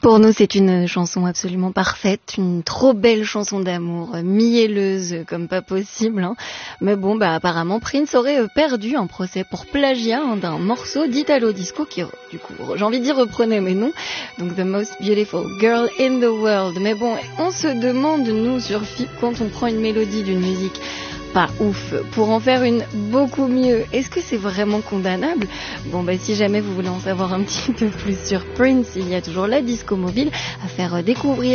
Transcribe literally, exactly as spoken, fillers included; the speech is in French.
Pour nous, c'est une chanson absolument parfaite, une trop belle chanson d'amour, mielleuse comme pas possible. Hein. Mais bon, bah apparemment, Prince aurait perdu un procès pour plagiat hein, d'un morceau d'Italo Disco qui, du coup, j'ai envie de dire reprenait, mais non. Donc, The Most Beautiful Girl in the World. Mais bon, on se demande, nous, sur F I P, quand on prend une mélodie d'une musique pas ouf, pour en faire une beaucoup mieux, est-ce que c'est vraiment condamnable? Bon, bah si jamais vous voulez en savoir un petit peu plus sur Prince, il y a toujours la disco mobile à faire découvrir